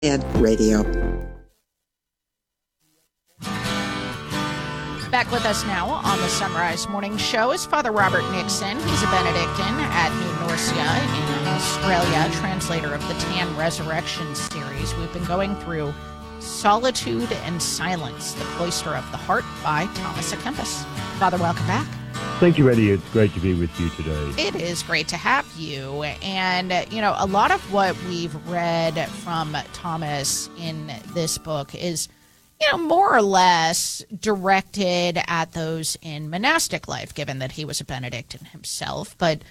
and Radio. Back with us now on the Sunrise Morning Show is Father Robert Nixon. He's a Benedictine at New Norcia in Australia, translator of the Tan Resurrection series. We've been going through Solitude and Silence, the Cloister of the Heart by Thomas à Kempis. Father, welcome back. Thank you, Eddie. It's great to be with you today. It is great to have you. And, a lot of what we've read from Thomas in this book is, more or less directed at those in monastic life, given that he was a Benedictine himself. But,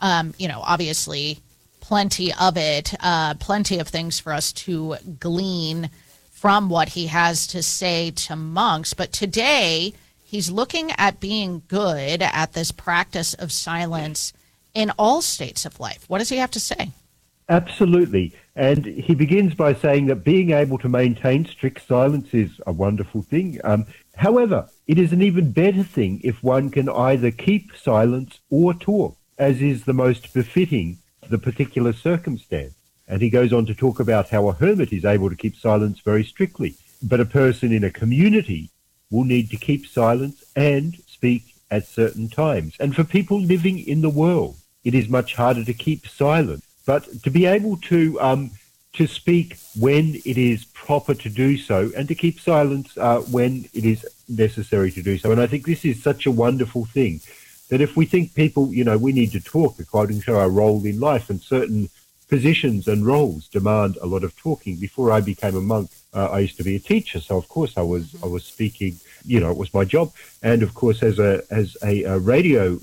obviously plenty of it, plenty of things for us to glean from what he has to say to monks. But today, he's looking at being good at this practice of silence in all states of life. What does he have to say? Absolutely. And he begins by saying that being able to maintain strict silence is a wonderful thing. However, it is an even better thing if one can either keep silence or talk, as is the most befitting the particular circumstance. And he goes on to talk about how a hermit is able to keep silence very strictly, but a person in a community will need to keep silence and speak at certain times. And for people living in the world, it is much harder to keep silent. But to be able to speak when it is proper to do so, and to keep silence when it is necessary to do so. And I think this is such a wonderful thing, that if we think people, we need to talk according to our role in life, and certain positions and roles demand a lot of talking. Before I became a monk, I used to be a teacher, so of course I was speaking. It was my job. And of course, as a radio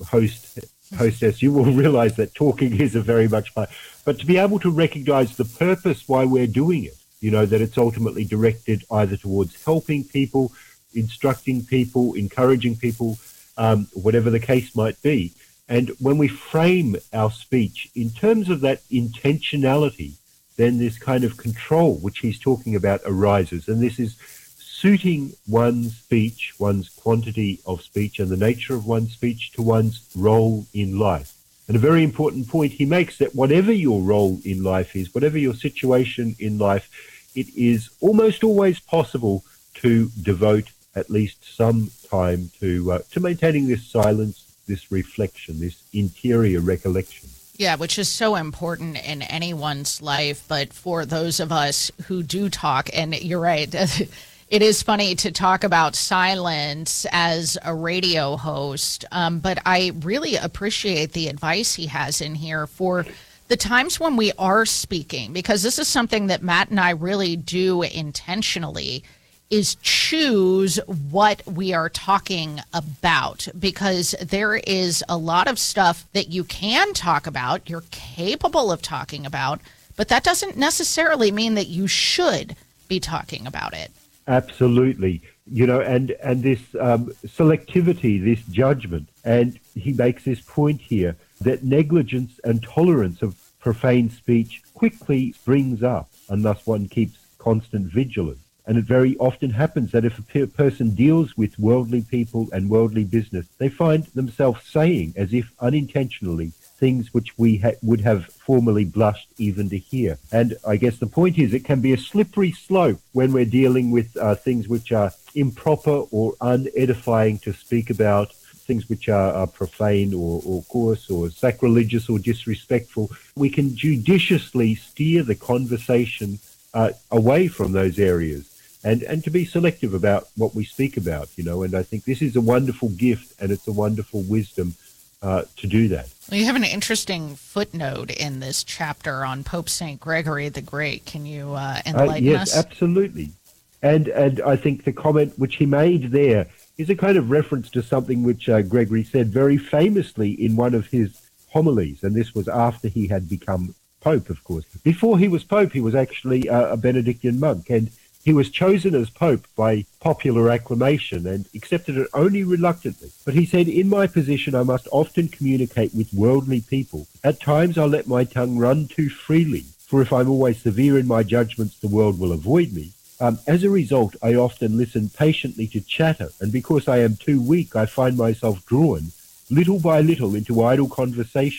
hostess, you will realize that talking is a very much part. But to be able to recognize the purpose why we're doing it, that it's ultimately directed either towards helping people, instructing people, encouraging people, whatever the case might be. And when we frame our speech in terms of that intentionality, then this kind of control, which he's talking about, arises. And this is suiting one's speech, one's quantity of speech, and the nature of one's speech to one's role in life. And a very important point he makes, that whatever your role in life is, whatever your situation in life, it is almost always possible to devote at least some time to maintaining this silence, this reflection, this interior recollection. Yeah, which is so important in anyone's life. But for those of us who do talk, and you're right, it is funny to talk about silence as a radio host, but I really appreciate the advice he has in here for the times when we are speaking, because this is something that Matt and I really do intentionally, is choose what we are talking about, because there is a lot of stuff that you can talk about, you're capable of talking about, but that doesn't necessarily mean that you should be talking about it. Absolutely. And this selectivity, this judgment, and he makes this point here that negligence and tolerance of profane speech quickly springs up, and thus one keeps constant vigilance. And it very often happens that if a person deals with worldly people and worldly business, they find themselves saying, as if unintentionally, things which we would have formerly blushed even to hear. And I guess the point is, it can be a slippery slope when we're dealing with things which are improper or unedifying to speak about, things which are profane or coarse or sacrilegious or disrespectful. We can judiciously steer the conversation away from those areas. And to be selective about what we speak about, and I think this is a wonderful gift, and it's a wonderful wisdom to do that. Well, you have an interesting footnote in this chapter on Pope St. Gregory the Great. Can you enlighten us? Yes, absolutely. And I think the comment which he made there is a kind of reference to something which Gregory said very famously in one of his homilies, and this was after he had become Pope, of course. Before he was Pope, he was actually a Benedictine monk, and he was chosen as Pope by popular acclamation and accepted it only reluctantly. But he said, "In my position, I must often communicate with worldly people. At times, I let my tongue run too freely, for if I'm always severe in my judgments, the world will avoid me. As a result, I often listen patiently to chatter, and because I am too weak, I find myself drawn, little by little, into idle conversation,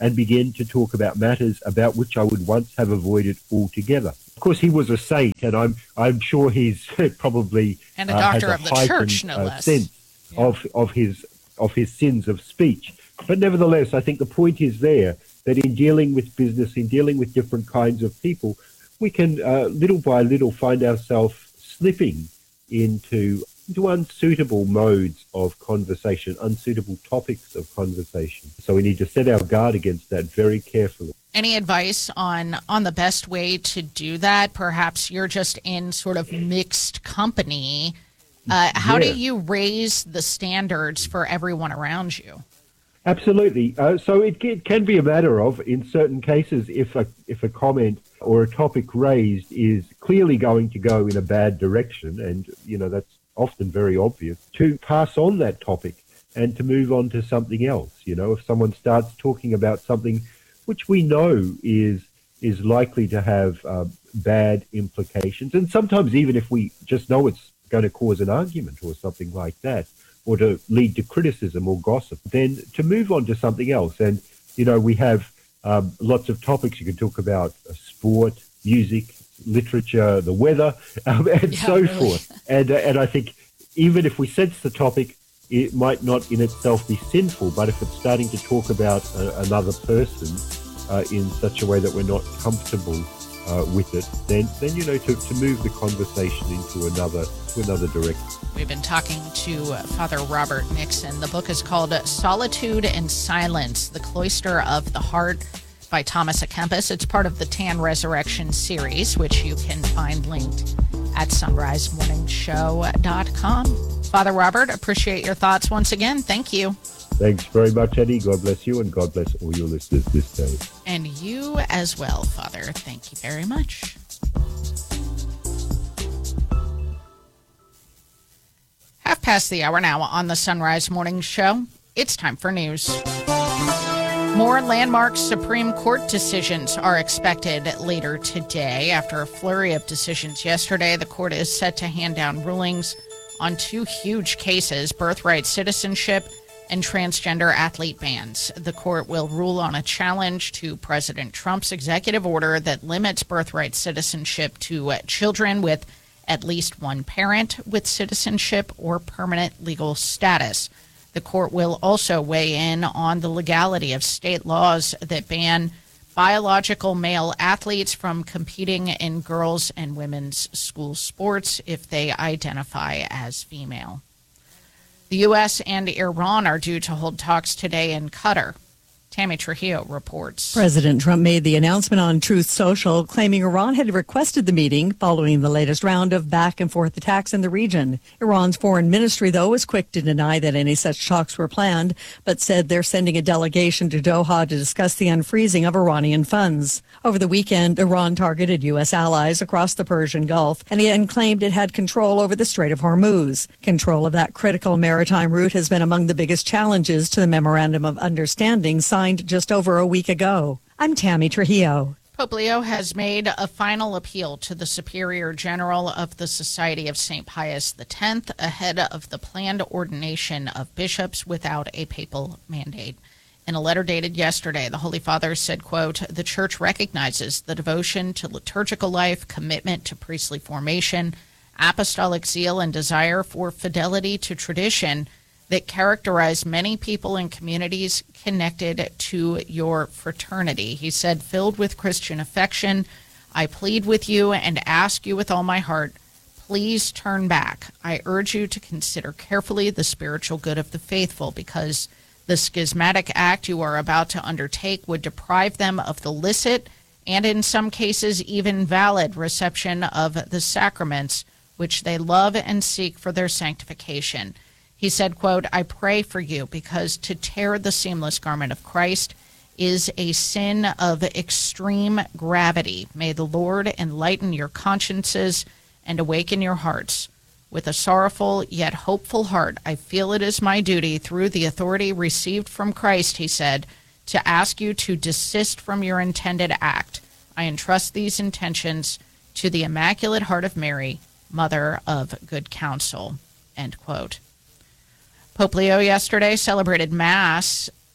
and begin to talk about matters about which I would once have avoided altogether. Of course, he was a saint, and I'm sure he's probably and a doctor has of the church, no less. Sense of his sins of speech. But nevertheless, I think the point is there that in dealing with business, in dealing with different kinds of people, we can little by little find ourselves slipping into unsuitable modes of conversation, unsuitable topics of conversation. So we need to set our guard against that very carefully. Any advice on the best way to do that? Perhaps you're just in sort of mixed company. How do you raise the standards for everyone around you? Absolutely. So it can be a matter of, in certain cases, if a comment or a topic raised is clearly going to go in a bad direction, and that's often very obvious, to pass on that topic and to move on to something else. If someone starts talking about something which we know is likely to have bad implications, and sometimes even if we just know it's going to cause an argument or something like that, or to lead to criticism or gossip, then to move on to something else. And, we have lots of topics. You can talk about sport, music, literature, the weather, and so forth. And I think even if we sense the topic, it might not in itself be sinful, but if it's starting to talk about another person in such a way that we're not comfortable with it, then to move the conversation into another direction. We've been talking to Father Robert Nixon. The book is called Solitude and Silence, The Cloister of the Heart by Thomas A. Kempis. It's part of the Tan Resurrection series, which you can find linked at sunrisemorningshow.com. Father Robert, appreciate your thoughts once again. Thank you. Thanks very much, Eddie. God bless you, and God bless all your listeners this day. And you as well, Father. Thank you very much. Half past the hour now on the Sunrise Morning Show. It's time for news. More landmark Supreme Court decisions are expected later today. After a flurry of decisions yesterday, the court is set to hand down rulings on two huge cases: birthright citizenship and transgender athlete bans. The court will rule on a challenge to President Trump's executive order that limits birthright citizenship to children with at least one parent with citizenship or permanent legal status. The court will also weigh in on the legality of state laws that ban biological male athletes from competing in girls' and women's school sports if they identify as female. The U.S. and Iran are due to hold talks today in Qatar. Tammy Trujillo reports. President Trump made the announcement on Truth Social, claiming Iran had requested the meeting following the latest round of back-and-forth attacks in the region. Iran's foreign ministry, though, was quick to deny that any such talks were planned, but said they're sending a delegation to Doha to discuss the unfreezing of Iranian funds. Over the weekend, Iran targeted U.S. allies across the Persian Gulf and claimed it had control over the Strait of Hormuz. Control of that critical maritime route has been among the biggest challenges to the Memorandum of Understanding signed just over a week ago. I'm Tammy Trujillo. Pope Leo has made a final appeal to the Superior General of the Society of St. Pius X ahead of the planned ordination of bishops without a papal mandate. In a letter dated yesterday, the Holy Father said, quote, "The Church recognizes the devotion to liturgical life, commitment to priestly formation, apostolic zeal, and desire for fidelity to tradition that characterize many people and communities connected to your fraternity." He said, "Filled with Christian affection, I plead with you and ask you with all my heart, please turn back. I urge you to consider carefully the spiritual good of the faithful, because the schismatic act you are about to undertake would deprive them of the licit and in some cases even valid reception of the sacraments which they love and seek for their sanctification." He said, quote, "I pray for you because to tear the seamless garment of Christ is a sin of extreme gravity. May the Lord enlighten your consciences and awaken your hearts. With a sorrowful yet hopeful heart, I feel it is my duty through the authority received from Christ," he said, "to ask you to desist from your intended act. I entrust these intentions to the Immaculate Heart of Mary, Mother of Good Counsel," end quote. Pope Leo yesterday celebrated Mass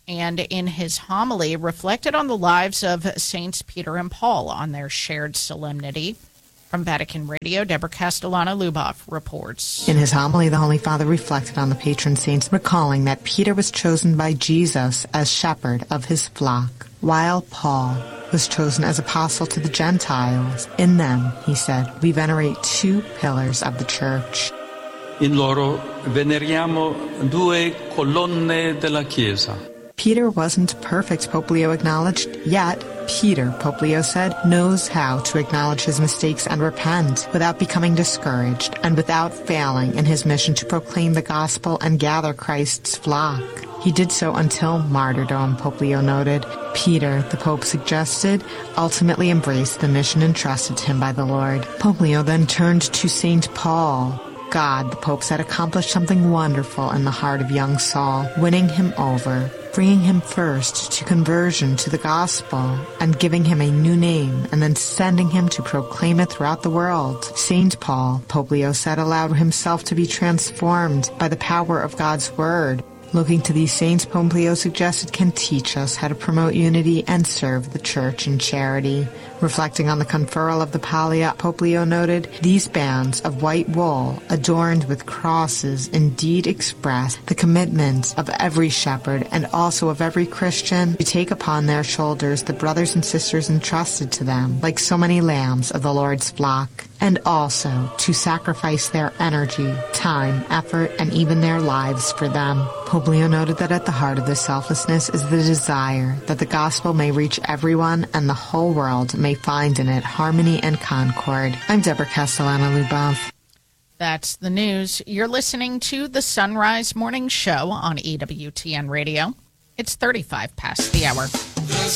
and in his homily reflected on the lives of Saints Peter and Paul on their shared solemnity. From Vatican Radio, Deborah Castellano-Lubov reports. In his homily, the Holy Father reflected on the patron saints, recalling that Peter was chosen by Jesus as shepherd of his flock, while Paul was chosen as apostle to the Gentiles. In them, he said, we venerate two pillars of the Church. In loro veneriamo due colonne della Chiesa. Peter wasn't perfect, Pope Leo acknowledged, yet Peter, Pope Leo said, knows how to acknowledge his mistakes and repent without becoming discouraged and without failing in his mission to proclaim the gospel and gather Christ's flock. He did so until martyrdom, Pope Leo noted. Peter, the Pope suggested, ultimately embraced the mission entrusted to him by the Lord. Pope Leo then turned to St. Paul. God, the Pope said, accomplished something wonderful in the heart of young Saul, winning him over, bringing him first to conversion to the gospel, and giving him a new name, and then sending him to proclaim it throughout the world. St. Paul, Pope Leo said, allowed himself to be transformed by the power of God's word. Looking to these saints, Pope Leo suggested, can teach us how to promote unity and serve the Church in charity. Reflecting on the conferral of the Pallia, Pope Leo noted, these bands of white wool adorned with crosses indeed express the commitment of every shepherd and also of every Christian to take upon their shoulders the brothers and sisters entrusted to them, like so many lambs of the Lord's flock, and also to sacrifice their energy, time, effort, and even their lives for them. Pope Leo noted that at the heart of this selflessness is the desire that the gospel may reach everyone and the whole world may find in it harmony and concord. I'm Deborah Castellano-Lubov. That's the news. You're listening to the Sunrise Morning Show on EWTN Radio. It's 35 past the hour. The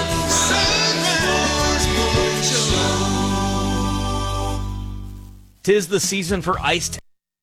Sunrise Morning Show. 'Tis the season for iced.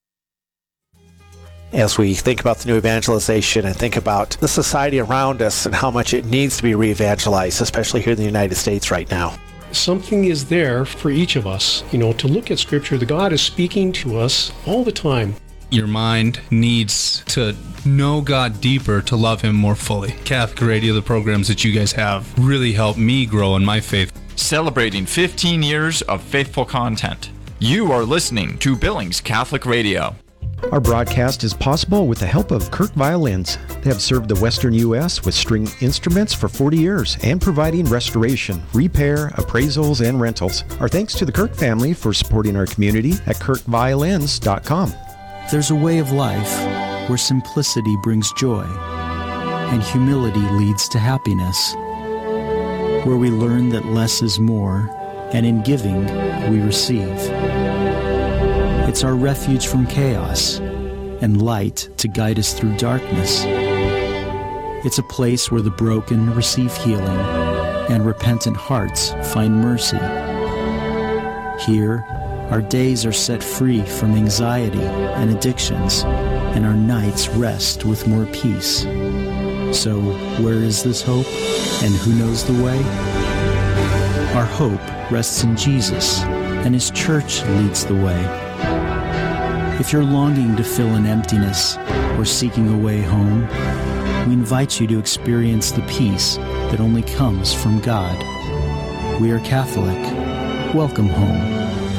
As we think about the new evangelization and think about the society around us and how much it needs to be re-evangelized, especially here in the United States right now. Something is there for each of us, to look at Scripture. The God is speaking to us all the time. Your mind needs to know God deeper to love Him more fully. Catholic Radio, the programs that you guys have, really helped me grow in my faith. Celebrating 15 years of faithful content. You are listening to Billings Catholic Radio. Our broadcast is possible with the help of Kirk Violins. They have served the Western U.S. with string instruments for 40 years and providing restoration, repair, appraisals, and rentals. Our thanks to the Kirk family for supporting our community at kirkviolins.com. There's a way of life where simplicity brings joy and humility leads to happiness, where we learn that less is more, and in giving, we receive. It's our refuge from chaos and light to guide us through darkness. It's a place where the broken receive healing and repentant hearts find mercy. Here, our days are set free from anxiety and addictions, and our nights rest with more peace. So, where is this hope, and who knows the way? Our hope rests in Jesus, and His Church leads the way. If you're longing to fill an emptiness or seeking a way home, we invite you to experience the peace that only comes from God. We are Catholic. Welcome home.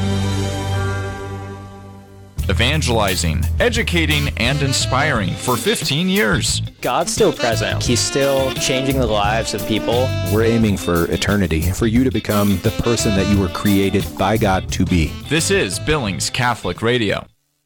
Evangelizing, educating, and inspiring for 15 years. God's still present. He's still changing the lives of people. We're aiming for eternity, for you to become the person that you were created by God to be. This is Billings Catholic Radio.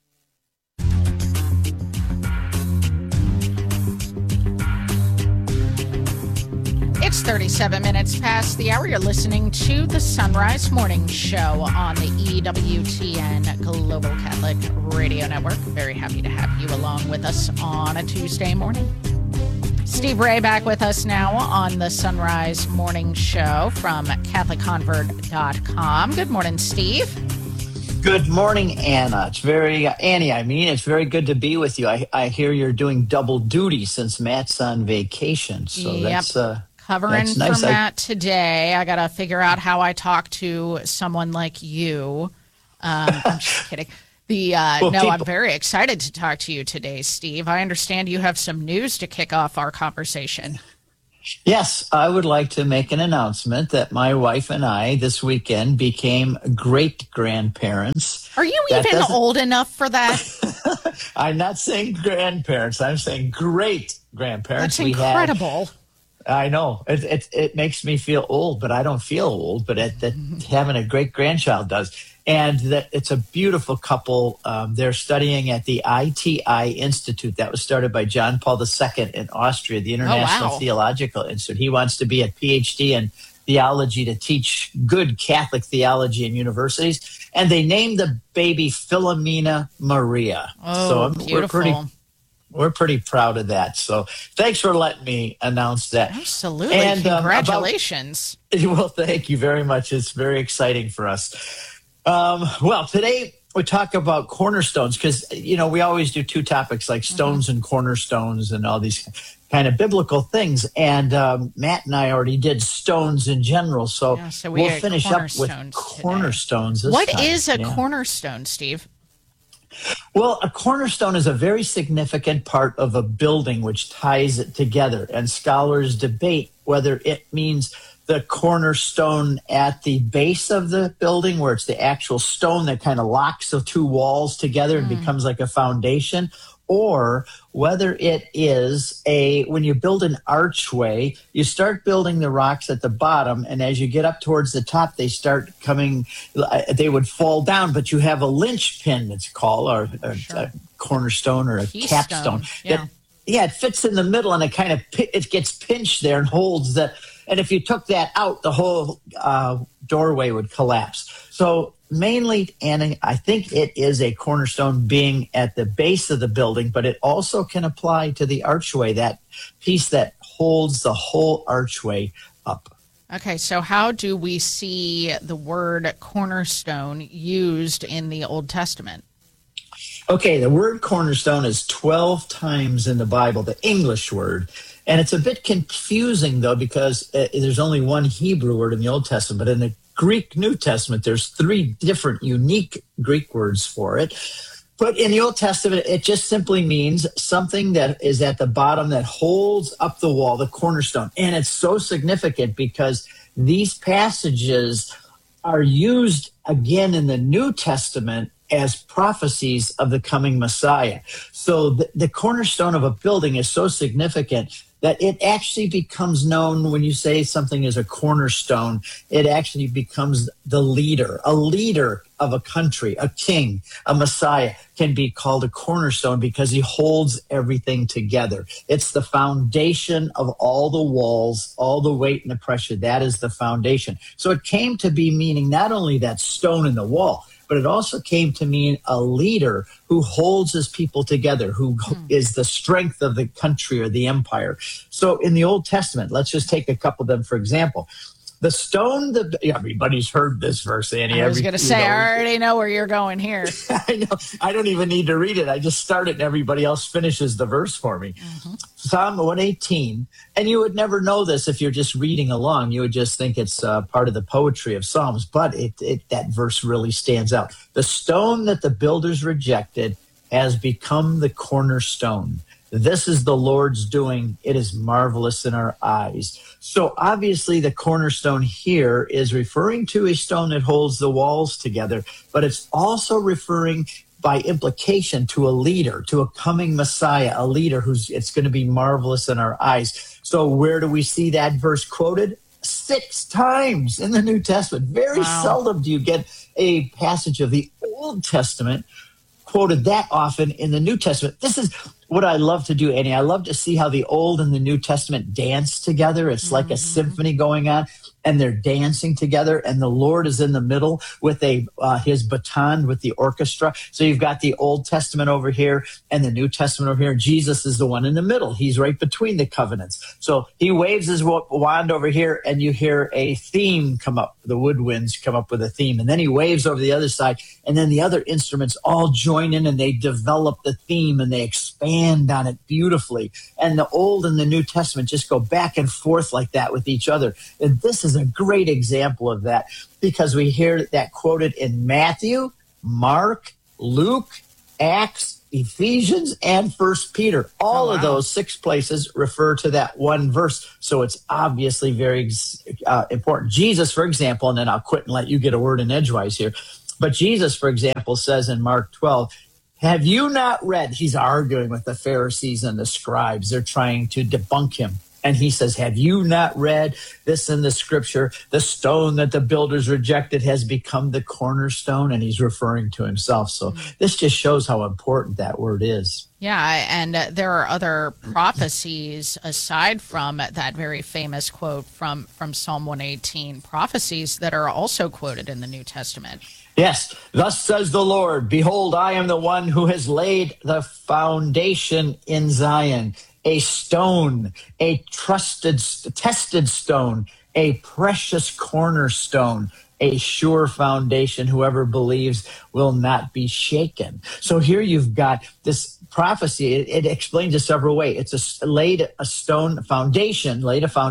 It's 37 minutes past the hour. You're listening to the Sunrise Morning Show on the EWTN Global Catholic Radio Network. Very happy to have you along with us on a Tuesday morning. Steve Ray back with us now on the Sunrise Morning Show from CatholicConvert.com. Good morning, Steve. Good morning, Anna. It's very good to be with you. I hear you're doing double duty since Matt's on vacation, so that's covering that's nice. For Matt today. I got to figure out how I talk to someone like you. I'm just kidding. I'm very excited to talk to you today, Steve. I understand you have some news to kick off our conversation. Yes, I would like to make an announcement that my wife and I this weekend became great-grandparents. Are you even old enough for that? I'm not saying grandparents. I'm saying great-grandparents. That's incredible. I know. It makes me feel old, but I don't feel old. But having a great-grandchild does. And it's a beautiful couple. They're studying at the ITI Institute. That was started by John Paul II in Austria, the International Theological Institute. He wants to be a PhD in theology to teach good Catholic theology in universities. And they named the baby Philomena Maria. Oh, so beautiful. We're pretty proud of that. So thanks for letting me announce that. Absolutely. And congratulations. Well, thank you very much. It's very exciting for us. Well, today we talk about cornerstones because, we always do two topics like stones and cornerstones and all these kind of biblical things. And Matt and I already did stones in general. So we'll finish up with cornerstones this time. What is a cornerstone, Steve? Well, a cornerstone is a very significant part of a building which ties it together. And scholars debate whether it means the cornerstone at the base of the building, where it's the actual stone that kind of locks the two walls together and becomes like a foundation, or whether it is when you build an archway, you start building the rocks at the bottom, and as you get up towards the top, they would fall down, but you have a linchpin, it's called, or a cornerstone or a capstone. It fits in the middle, and it gets pinched there and holds that. And if you took that out, the whole doorway would collapse. So mainly, Anna, I think it is a cornerstone being at the base of the building, but it also can apply to the archway, that piece that holds the whole archway up. Okay, so how do we see the word cornerstone used in the Old Testament? Okay, the word cornerstone is 12 times in the Bible, the English word. And it's a bit confusing, though, because there's only one Hebrew word in the Old Testament. But in the Greek New Testament, there's 3 different unique Greek words for it. But in the Old Testament, it just simply means something that is at the bottom that holds up the wall, the cornerstone. And it's so significant because these passages are used again in the New Testament as prophecies of the coming Messiah. So the cornerstone of a building is so significant that it actually becomes known when you say something is a cornerstone, it actually becomes the leader. A leader of a country, a king, a Messiah can be called a cornerstone because he holds everything together. It's the foundation of all the walls, all the weight and the pressure. That is the foundation. So it came to be meaning not only that stone in the wall, but it also came to mean a leader who holds his people together, who is the strength of the country or the empire. So in the Old Testament, let's just take a couple of them for example. The stone, everybody's heard this verse, Annie. I was going to say, I already know where you're going here. I know. I don't even need to read it. I just start it and everybody else finishes the verse for me. Psalm 118. And you would never know this if you're just reading along. You would just think it's part of the poetry of Psalms. But that verse really stands out. The stone that the builders rejected has become the cornerstone. This is the Lord's doing. It is marvelous in our eyes. So obviously the cornerstone here is referring to a stone that holds the walls together, but it's also referring by implication to a leader, to a coming Messiah, a leader it's going to be marvelous in our eyes. So where do we see that verse quoted? 6 times in the New Testament. Very seldom do you get a passage of the Old Testament quoted that often in the New Testament. This is what I love to do, Annie. I love to see how the Old and the New Testament dance together. It's like a symphony going on, and they're dancing together, and the Lord is in the middle with his baton with the orchestra. So you've got the Old Testament over here and the New Testament over here. Jesus is the one in the middle. He's right between the covenants. So he waves his wand over here, and you hear a theme come up. The woodwinds come up with a theme, and then he waves over the other side, and then the other instruments all join in, and they develop the theme, and they expand on it beautifully. And the Old and the New Testament just go back and forth like that with each other. And this is a great example of that because we hear that quoted in Matthew, Mark, Luke, Acts, Ephesians, and 1 Peter. All of those 6 places refer to that one verse. So it's obviously very important. Jesus, for example, and then I'll quit and let you get a word in edgewise here. But Jesus, for example, says in Mark 12, have you not read? He's arguing with the Pharisees and the scribes. They're trying to debunk him. And he says, have you not read this in the scripture? The stone that the builders rejected has become the cornerstone. And he's referring to himself. So this just shows how important that word is. Yeah, and there are other prophecies aside from that very famous quote from Psalm 118, prophecies that are also quoted in the New Testament. Yes, thus says the Lord, behold, I am the one who has laid the foundation in Zion, a stone, a tested stone, a precious cornerstone, a sure foundation. Whoever believes will not be shaken. So here you've got this prophecy. It explains it several ways. It's laid a foundation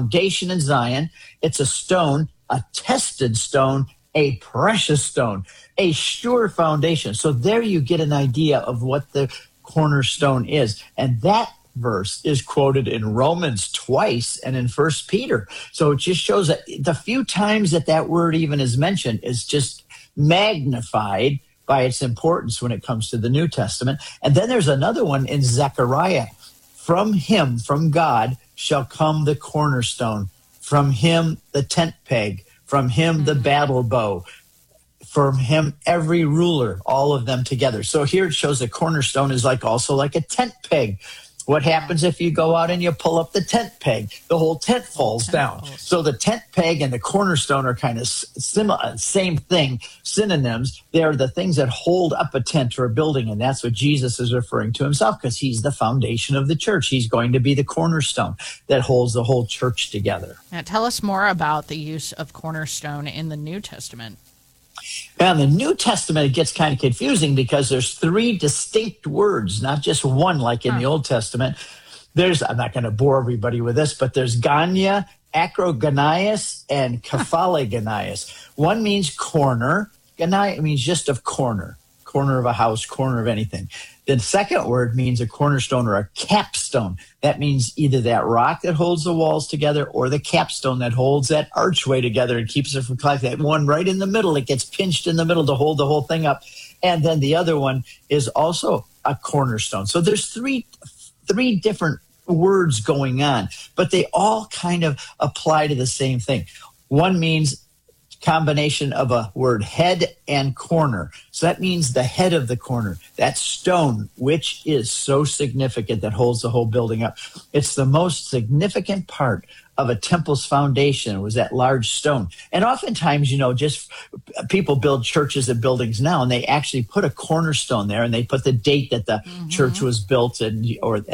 in Zion. It's a stone, a tested stone, a precious stone, a sure foundation. So there you get an idea of what the cornerstone is. And that verse is quoted in Romans twice and in 1 Peter. So it just shows that the few times that word even is mentioned is just magnified by its importance when it comes to the New Testament. And then there's another one in Zechariah. From him, from God, shall come the cornerstone. From him, the tent peg. From him, the battle bow. From him, every ruler, all of them together. So here it shows the cornerstone is also like a tent peg. What happens if you go out and you pull up the tent peg? The whole tent falls down. So the tent peg and the cornerstone are kind of similar, same thing, synonyms. They are the things that hold up a tent or a building, and that's what Jesus is referring to himself, because he's the foundation of the church. He's going to be the cornerstone that holds the whole church together. Now, tell us more about the use of cornerstone in the New Testament. Now, in the New Testament, it gets kind of confusing because there's 3 distinct words, not just one like in the Old Testament. I'm not going to bore everybody with this, but there's gania, acroganias, and kephaleganias. One means corner. Gania means just a corner of a house, corner of anything. The second word means a cornerstone or a capstone. That means either that rock that holds the walls together or the capstone that holds that archway together and keeps it from collapsing. That one right in the middle, it gets pinched in the middle to hold the whole thing up. And then the other one is also a cornerstone. So there's three different words going on, but they all kind of apply to the same thing. One means combination of a word head and corner. So that means the head of the corner, that stone, which is so significant that holds the whole building up. It's the most significant part of a temple's foundation was that large stone. And oftentimes, just people build churches and buildings now, and they actually put a cornerstone there, and they put the date that the church was built and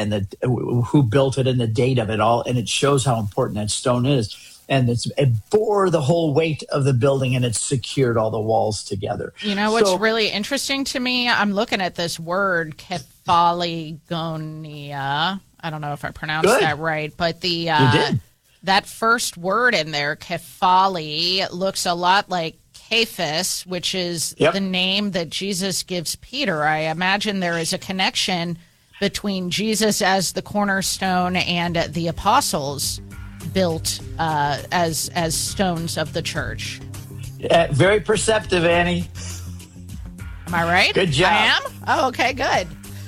who built it and the date of it all, and it shows how important that stone is. And it bore the whole weight of the building, and it secured all the walls together. You know what's really interesting to me? I'm looking at this word, kephalegonia. I don't know if I pronounced that right, but you did. That first word in there, kephale, looks a lot like Cephas, which is the name that Jesus gives Peter. I imagine there is a connection between Jesus as the cornerstone and the apostles built as stones of the church. Very perceptive, Annie. Am I right? Good job. I am? Oh, okay, good.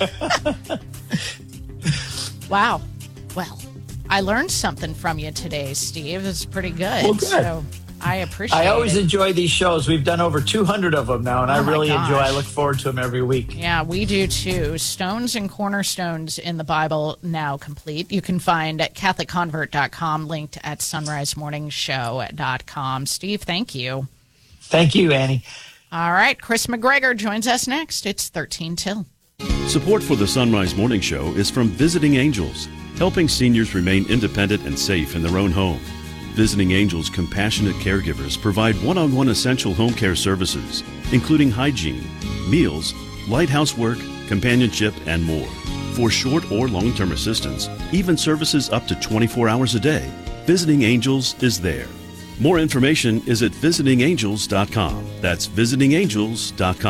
Wow. Well, I learned something from you today, Steve. It's pretty good. Well, good. So I appreciate it. I always enjoy these shows. We've done over 200 of them now, and I really enjoy. I look forward to them every week. Yeah, we do too. Stones and cornerstones in the Bible now complete. You can find at CatholicConvert.com, linked at SunriseMorningshow.com. Steve, thank you. Thank you, Annie. All right, Chris McGregor joins us next. It's 13 till. Support for the Sunrise Morning Show is from Visiting Angels, helping seniors remain independent and safe in their own home. Visiting Angels compassionate caregivers provide one-on-one essential home care services, including hygiene, meals, light housework, companionship, and more. For short or long-term assistance, even services up to 24 hours a day, Visiting Angels is there. More information is at visitingangels.com. That's visitingangels.com.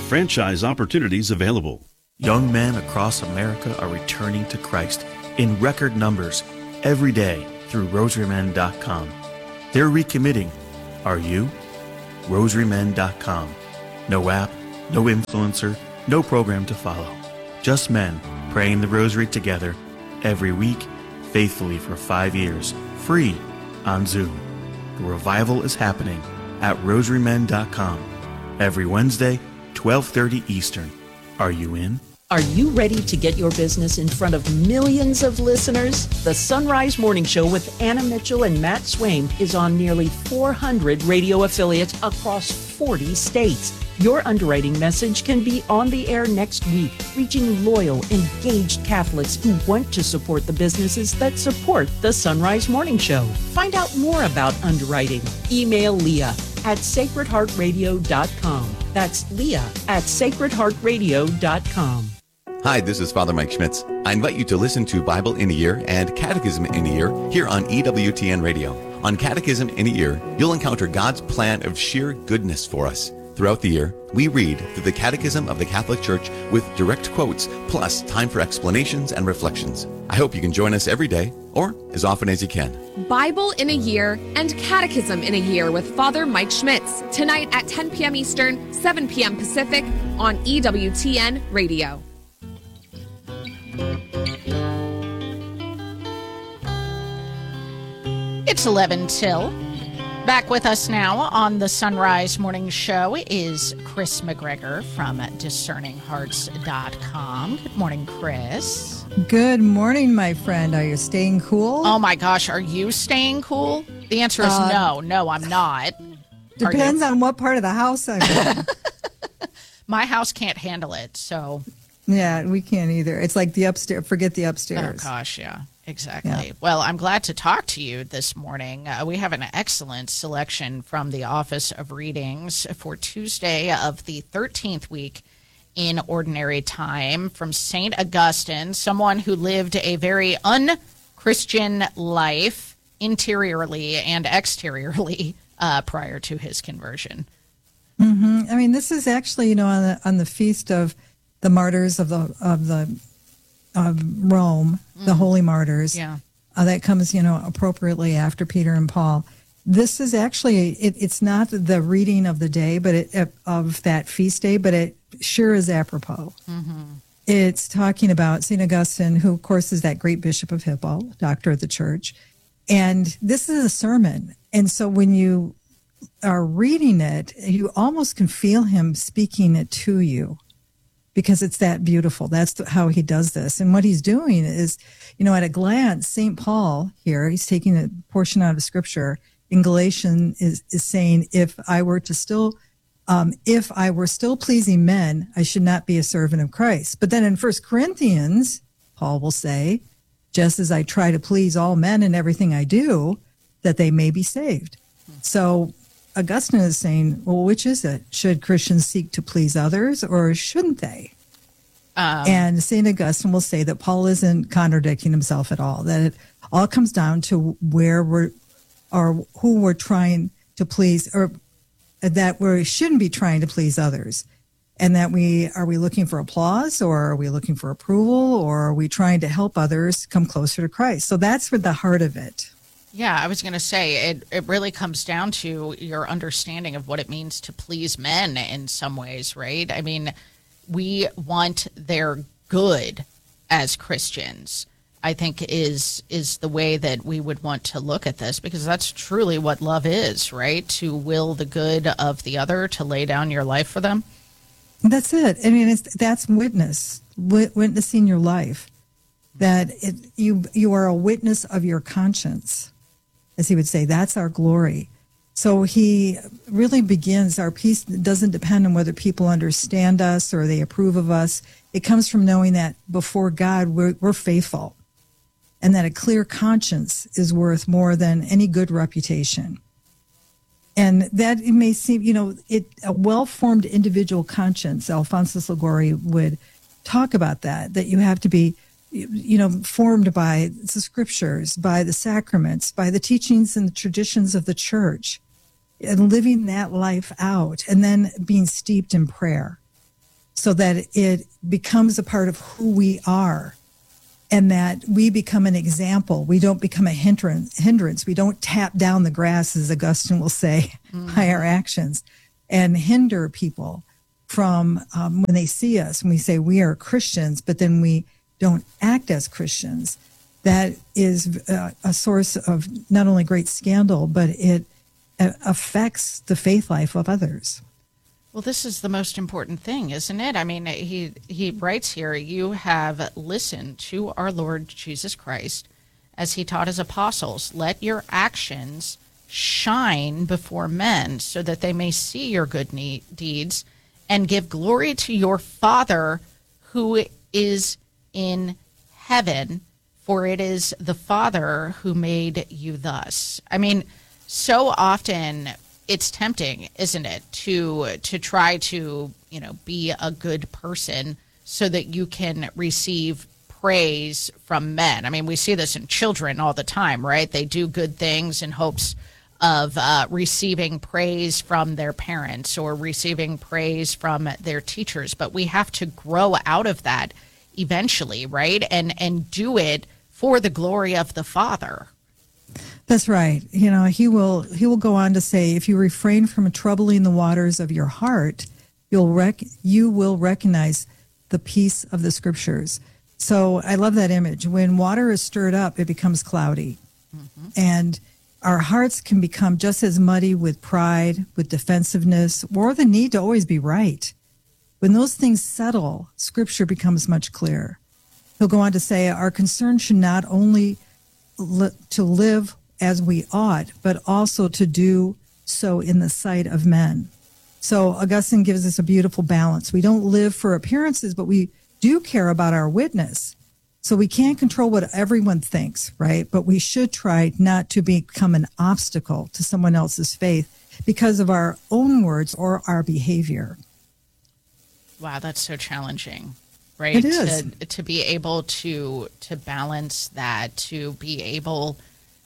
franchise opportunities available. Young men across America are returning to Christ in record numbers every day through rosarymen.com. They're recommitting. Are you? rosarymen.com. No app, no influencer, no program to follow. Just men praying the rosary together every week, faithfully for 5 years, free on Zoom. The revival is happening at rosarymen.com every Wednesday, 12:30 Eastern. Are you in? Are you ready to get your business in front of millions of listeners? The Sunrise Morning Show with Anna Mitchell and Matt Swain is on nearly 400 radio affiliates across 40 states. Your underwriting message can be on the air next week, reaching loyal, engaged Catholics who want to support the businesses that support the Sunrise Morning Show. Find out more about underwriting. Email Leah at sacredheartradio.com. That's Leah at sacredheartradio.com. Hi, this is Father Mike Schmitz. I invite you to listen to Bible in a Year and Catechism in a Year here on EWTN Radio. On Catechism in a Year, you'll encounter God's plan of sheer goodness for us. Throughout the year, we read through the Catechism of the Catholic Church with direct quotes, plus time for explanations and reflections. I hope you can join us every day, or as often as you can. Bible in a Year and Catechism in a Year with Father Mike Schmitz, tonight at 10 p.m. Eastern, 7 p.m. Pacific on EWTN Radio. It's 11 till. Back with us now on the Sunrise Morning Show is Chris McGregor from DiscerningHearts.com. Good morning, Chris. Good morning, my friend. Are you staying cool? Oh, my gosh. Are you staying cool? The answer is no. No, I'm not. Depends on what part of the house I'm in. My house can't handle it, so. Yeah, we can't either. It's like the upstairs. Forget the upstairs. Oh, gosh, yeah. Exactly. Yeah. Well, I'm glad to talk to you this morning. We have an excellent selection from the Office of Readings for Tuesday of the 13th week in Ordinary Time from St. Augustine, someone who lived a very un-Christian life interiorly and exteriorly prior to his conversion. Mm-hmm. I mean, this is actually, on the feast of the martyrs of Rome, the holy martyrs. Yeah. That comes, appropriately after Peter and Paul. This is actually, it's not the reading of the day, but of that feast day, but it sure is apropos. Mm-hmm. It's talking about St. Augustine, who, of course, is that great Bishop of Hippo, doctor of the church. And this is a sermon. And so when you are reading it, you almost can feel him speaking it to you, because it's that beautiful. That's how he does this. And what he's doing is, at a glance, St. Paul here, he's taking a portion out of Scripture in Galatians is saying, if I were still pleasing men, I should not be a servant of Christ. But then in 1 Corinthians, Paul will say, just as I try to please all men in everything I do, that they may be saved. So Augustine is saying, well, which is it? Should Christians seek to please others, or shouldn't they? And St. Augustine will say that Paul isn't contradicting himself at all, that it all comes down to who we're trying to please, or that we shouldn't be trying to please others. And that are we looking for applause, or are we looking for approval, or are we trying to help others come closer to Christ? So that's the heart of it. Yeah, I was going to say, it really comes down to your understanding of what it means to please men in some ways, right? I mean, we want their good as Christians, I think is the way that we would want to look at this, because that's truly what love is, right? To will the good of the other, to lay down your life for them. That's it. I mean, that's witnessing your life, that you are a witness of your conscience. As he would say, that's our glory. So he really begins, our peace doesn't depend on whether people understand us or they approve of us. It comes from knowing that before God, we're faithful, and that a clear conscience is worth more than any good reputation. And that it may seem, a well-formed individual conscience, Alphonsus Liguori would talk about that you have to be formed by the Scriptures, by the sacraments, by the teachings and the traditions of the church, and living that life out, and then being steeped in prayer. so that it becomes a part of who we are, and that we become an example. We don't become a hindrance. We don't tap down the grass, as Augustine will say, by our actions, and hinder people from when they see us, when we say we are Christians, but then we don't act as Christians. That is a source of not only great scandal, but it affects the faith life of others. Well, this is the most important thing, isn't it? I mean, he writes here, you have listened to our Lord Jesus Christ as he taught his apostles. Let your actions shine before men so that they may see your good deeds and give glory to your Father who is in heaven, for it is the Father who made you thus. I mean, so often it's tempting, isn't it, to try to, be a good person so that you can receive praise from men. I mean, we see this in children all the time, right? They do good things in hopes of receiving praise from their parents or receiving praise from their teachers. But we have to grow out of that eventually, right? And do it for the glory of the Father. That's right. He will go on to say, if you refrain from troubling the waters of your heart, you will recognize the peace of the Scriptures. So I love that image. When water is stirred up, it becomes cloudy. Mm-hmm. And our hearts can become just as muddy with pride, with defensiveness, or the need to always be right. When those things settle, Scripture becomes much clearer. He'll go on to say, our concern should not only to live as we ought, but also to do so in the sight of men. So Augustine gives us a beautiful balance. We don't live for appearances, but we do care about our witness. So we can't control what everyone thinks, right? But we should try not to become an obstacle to someone else's faith because of our own words or our behavior. Wow, that's so challenging, right? It is. To be able to balance that, to be able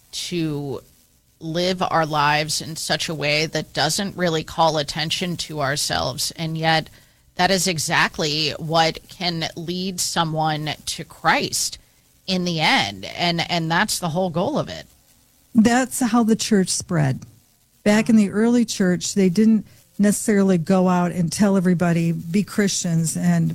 to live our lives in such a way that doesn't really call attention to ourselves, and yet that is exactly what can lead someone to Christ in the end. And that's the whole goal of it. That's how the church spread. Back in the early church, they didn't necessarily go out and tell everybody, be Christians, and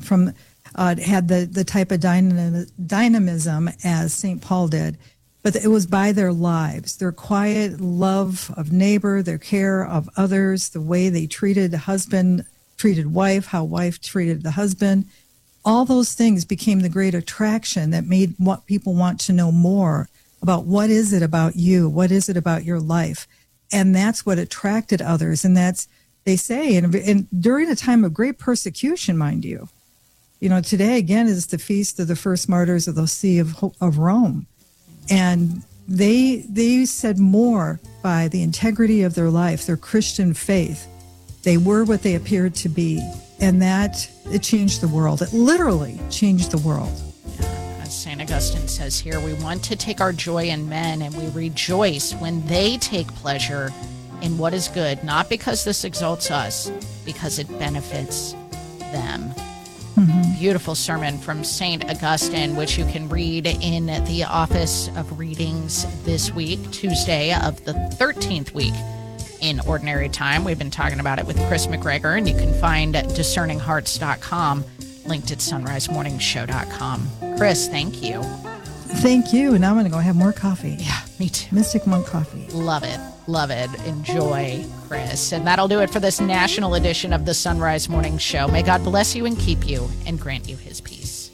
had the type of dynamism as St. Paul did. But it was by their lives, their quiet love of neighbor, their care of others, the way they treated the husband, treated wife, how wife treated the husband. All those things became the great attraction that made what people want to know more about what is it about you? What is it about your life? And that's what attracted others. And that's, they say, and during a time of great persecution, mind you. Today, again, is the feast of the first martyrs of the See of Rome. And they said more by the integrity of their life, their Christian faith. They were what they appeared to be. And that, it changed the world. It literally changed the world. As St. Augustine says here, we want to take our joy in men, and we rejoice when they take pleasure in what is good, not because this exalts us, because it benefits them. Mm-hmm. Beautiful sermon from St. Augustine, which you can read in the Office of Readings this week, Tuesday of the 13th week in Ordinary Time. We've been talking about it with Chris McGregor, and you can find discerninghearts.com, linked at sunrisemorningshow.com. Chris, thank you. Thank you. Now I'm going to go have more coffee. Yeah, me too. Mystic Monk coffee. Love it. Love it. Enjoy, Chris. And that'll do it for this national edition of the Sunrise Morning Show. May God bless you and keep you and grant you his peace.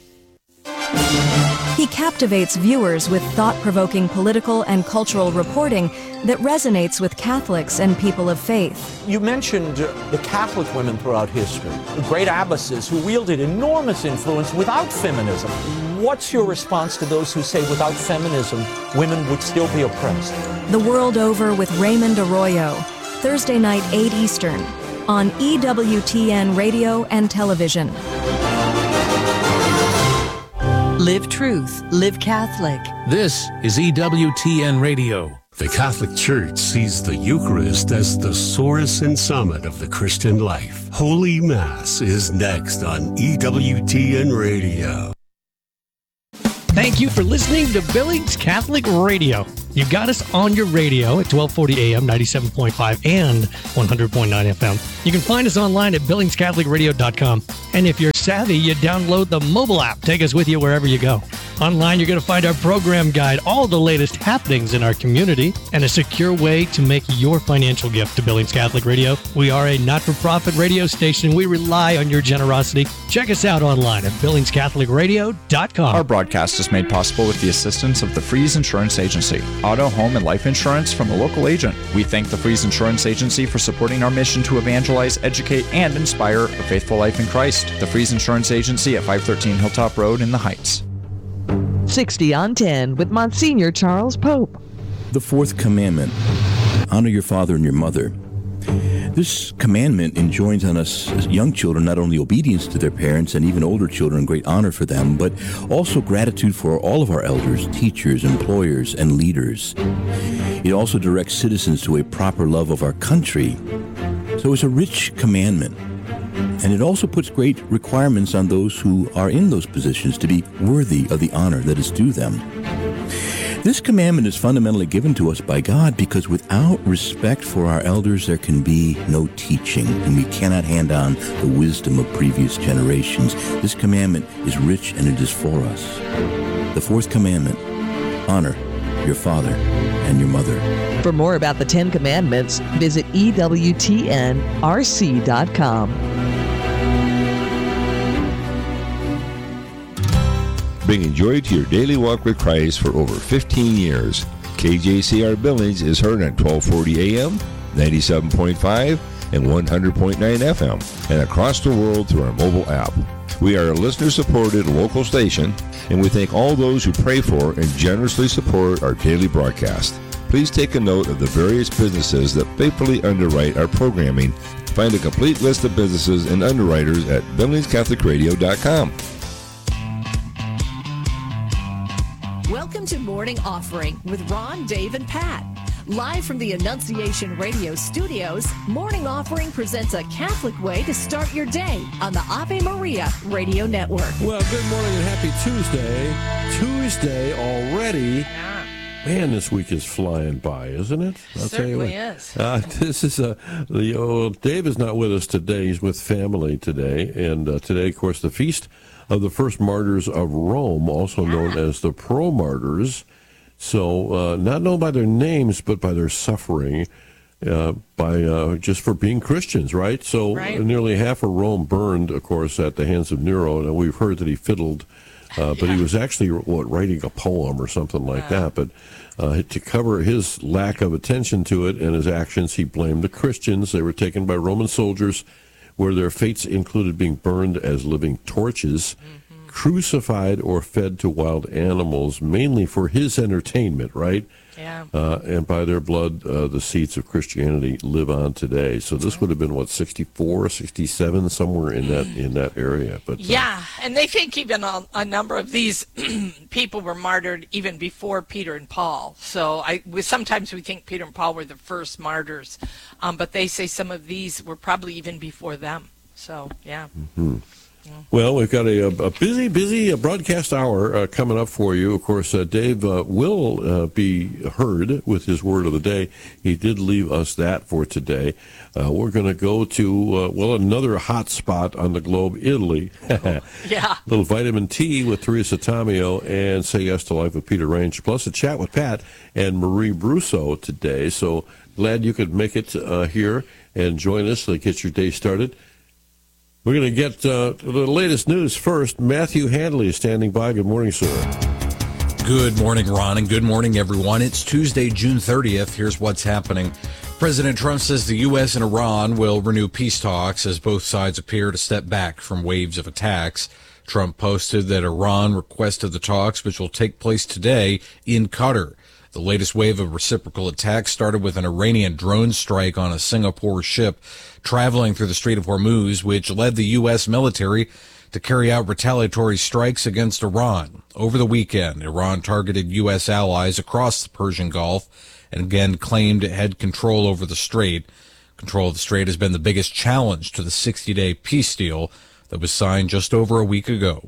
He captivates viewers with thought-provoking political and cultural reporting that resonates with Catholics and people of faith. You mentioned the Catholic women throughout history, the great abbesses who wielded enormous influence without feminism. What's your response to those who say without feminism, women would still be oppressed? The World Over with Raymond Arroyo, Thursday night, 8 Eastern, on EWTN Radio and Television. Live truth, live Catholic. This is EWTN Radio. The Catholic Church sees the Eucharist as the source and summit of the Christian life. Holy Mass is next on EWTN Radio. Thank you for listening to Billings Catholic Radio. You got us on your radio at 1240 AM, 97.5 and 100.9 FM. You can find us online at billingscatholicradio.com. And if you're savvy, you download the mobile app. Take us with you wherever you go. Online, you're going to find our program guide, all the latest happenings in our community, and a secure way to make your financial gift to Billings Catholic Radio. We are a not-for-profit radio station. We rely on your generosity. Check us out online at billingscatholicradio.com. Our broadcast is made possible with the assistance of the Freeze Insurance Agency. Auto, home, and life insurance from a local agent. We thank the Freeze Insurance Agency for supporting our mission to evangelize, educate, and inspire a faithful life in Christ. The Freeze Insurance Agency at 513 Hilltop Road in the Heights. 60 on 10 with Monsignor Charles Pope. The fourth commandment, honor your father and your mother. This commandment enjoins on us as young children not only obedience to their parents and even older children, great honor for them, but also gratitude for all of our elders, teachers, employers, and leaders. It also directs citizens to a proper love of our country. So it's a rich commandment. And it also puts great requirements on those who are in those positions to be worthy of the honor that is due them. This commandment is fundamentally given to us by God because without respect for our elders, there can be no teaching, and we cannot hand on the wisdom of previous generations. This commandment is rich, and it is for us. The fourth commandment, honor your father and your mother. For more about the 10 Commandments, visit EWTNRC.com. Bringing joy to your daily walk with Christ for over 15 years. KJCR Billings is heard on 1240 AM, 97.5, and 100.9 FM, and across the world through our mobile app. We are a listener-supported local station, and we thank all those who pray for and generously support our daily broadcast. Please take a note of the various businesses that faithfully underwrite our programming. Find a complete list of businesses and underwriters at billingscatholicradio.com. Welcome to Morning Offering with Ron, Dave, and Pat. Live from the Annunciation Radio studios, Morning Offering presents a Catholic way to start your day on the Ave Maria Radio Network. Well, good morning and happy Tuesday. Tuesday already. Man, this week is flying by, isn't it? I'll certainly is. This is Dave is not with us today. He's with family today, and today, of course, the feast of the first martyrs of Rome, also known as the pro-martyrs. So, not known by their names, but by their suffering, just for being Christians, right? So, nearly half of Rome burned, of course, at the hands of Nero. And we've heard that he fiddled, but he was actually writing a poem or something like that. But to cover his lack of attention to it and his actions, he blamed the Christians. They were taken by Roman soldiers, where their fates included being burned as living torches, crucified, or fed to wild animals, mainly for his entertainment, right? Yeah. And by their blood, the seeds of Christianity live on today. So this would have been, 64, 67, somewhere in that area. But yeah, and they think even a number of these people were martyred even before Peter and Paul. So sometimes we think Peter and Paul were the first martyrs, but they say some of these were probably even before them. So, yeah. Mm-hmm. Well, we've got a busy broadcast hour coming up for you. Of course, Dave will be heard with his word of the day. He did leave us that for today. We're going to go to, another hot spot on the globe, Italy. Yeah. Little vitamin T with Teresa Tomeo and Say Yes to Life with Peter Range, plus a chat with Pat and Marie Brusso today. So glad you could make it here and join us to get your day started. We're going to get the latest news first. Matthew Handley is standing by. Good morning, sir. Good morning, Ron, and good morning, everyone. It's Tuesday, June 30th. Here's what's happening. President Trump says the U.S. and Iran will renew peace talks as both sides appear to step back from waves of attacks. Trump posted that Iran requested the talks, which will take place today in Qatar. The latest wave of reciprocal attacks started with an Iranian drone strike on a Singapore ship traveling through the Strait of Hormuz, which led the U.S. military to carry out retaliatory strikes against Iran. Over the weekend, Iran targeted U.S. allies across the Persian Gulf and again claimed it had control over the strait. Control of the strait has been the biggest challenge to the 60-day peace deal that was signed just over a week ago.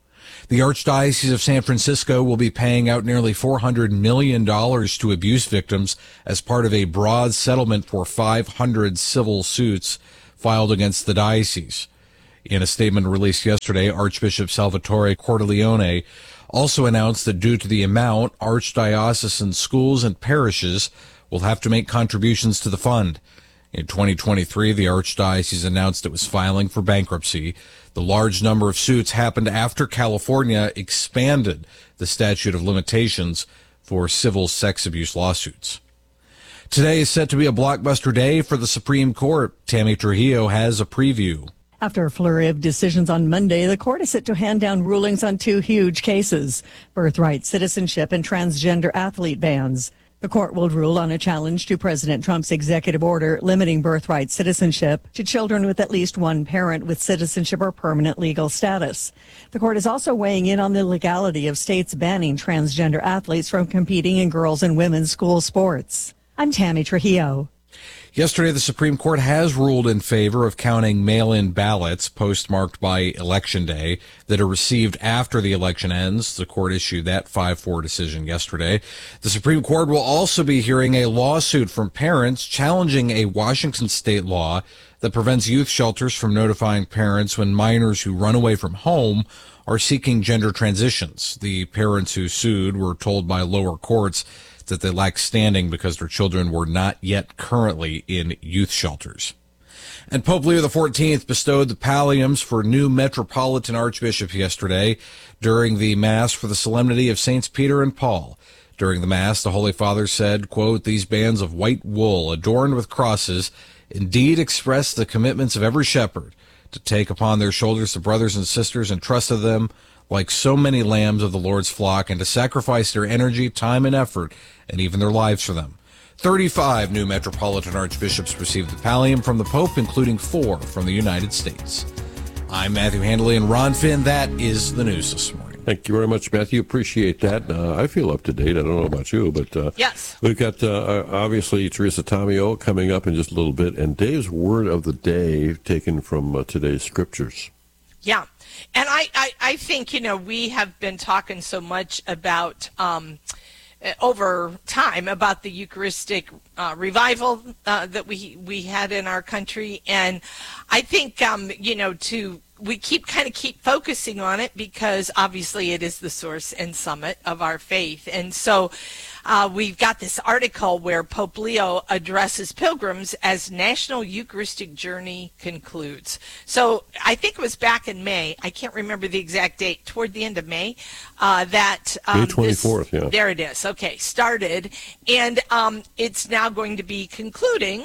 The Archdiocese of San Francisco will be paying out nearly $400 million to abuse victims as part of a broad settlement for 500 civil suits filed against the diocese. In a statement released yesterday, Archbishop Salvatore Cordileone also announced that due to the amount, archdiocesan schools and parishes will have to make contributions to the fund. In 2023, the Archdiocese announced it was filing for bankruptcy. The large number of suits happened after California expanded the statute of limitations for civil sex abuse lawsuits. Today is set to be a blockbuster day for the Supreme Court. Tammy Trujillo has a preview. After a flurry of decisions on Monday, the court is set to hand down rulings on two huge cases: birthright citizenship and transgender athlete bans. The court will rule on a challenge to President Trump's executive order limiting birthright citizenship to children with at least one parent with citizenship or permanent legal status. The court is also weighing in on the legality of states banning transgender athletes from competing in girls' and women's school sports. I'm Tammy Trujillo. Yesterday, the Supreme Court has ruled in favor of counting mail-in ballots postmarked by Election Day that are received after the election ends. The court issued that 5-4 decision yesterday. The Supreme Court will also be hearing a lawsuit from parents challenging a Washington state law that prevents youth shelters from notifying parents when minors who run away from home are seeking gender transitions. The parents who sued were told by lower courts that they lack standing because their children were not yet currently in youth shelters. And Pope Leo XIV bestowed the palliums for new Metropolitan Archbishop yesterday during the Mass for the Solemnity of Saints Peter and Paul. During the Mass, the Holy Father said, quote, "These bands of white wool adorned with crosses indeed express the commitments of every shepherd to take upon their shoulders the brothers and sisters entrusted them like so many lambs of the Lord's flock, and to sacrifice their energy, time, and effort, and even their lives for them." 35 new Metropolitan Archbishops received the pallium from the Pope, including 4 from the United States. I'm Matthew Handley and Ron Finn. That is the news this morning. Thank you very much, Matthew. Appreciate that. I feel up to date. I don't know about you, but yes, we've got obviously Teresa Tomeo coming up in just a little bit, and Dave's word of the day taken from today's scriptures. Yeah. And I think, we have been talking so much about, over time, about the Eucharistic revival that we had in our country. And I think, we keep focusing on it because obviously it is the source and summit of our faith. And so we've got this article where Pope Leo addresses pilgrims as National Eucharistic Journey concludes. So I think it was back in May. I can't remember the exact date, toward the end of May, that May 24th, yeah. There it is. Okay, started. And it's now going to be concluding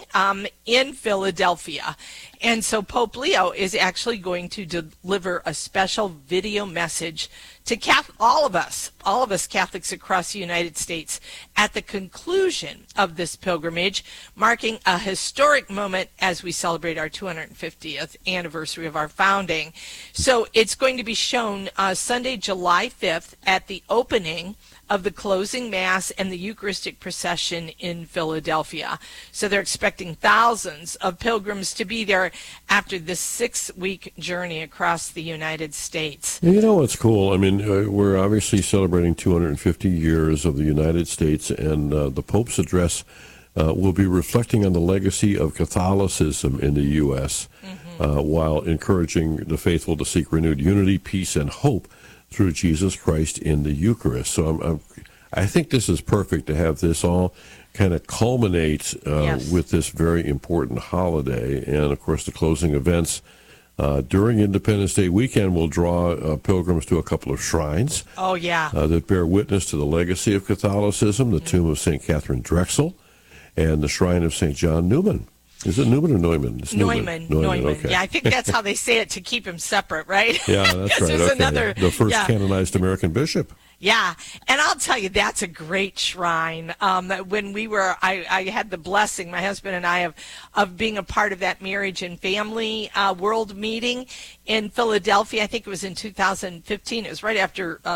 in Philadelphia. And so Pope Leo is actually going to deliver a special video message to all of us Catholics across the United States at the conclusion of this pilgrimage, marking a historic moment as we celebrate our 250th anniversary of our founding. So it's going to be shown Sunday, July 5th at the opening of the closing Mass and the Eucharistic procession in Philadelphia. So they're expecting thousands of pilgrims to be there after this 6-week journey across the United States. You know what's cool? I mean, we're obviously celebrating 250 years of the United States, and the Pope's address will be reflecting on the legacy of Catholicism in the U.S., while encouraging the faithful to seek renewed unity, peace, and hope through Jesus Christ in the Eucharist. So I think this is perfect to have this all kind of culminate with this very important holiday. And, of course, the closing events during Independence Day weekend will draw pilgrims to a couple of shrines. Oh, yeah. That bear witness to the legacy of Catholicism, the tomb of St. Catherine Drexel and the shrine of St. John Neumann. Is it Neumann or Neumann? It's Neumann. Okay. Yeah, I think that's how they say it to keep him separate, right? Yeah, that's right. Okay. The first canonized American bishop. Yeah, and I'll tell you, that's a great shrine. When we were, I had the blessing, my husband and I, of being a part of that Marriage and Family World meeting in Philadelphia. I think it was in 2015. It was right after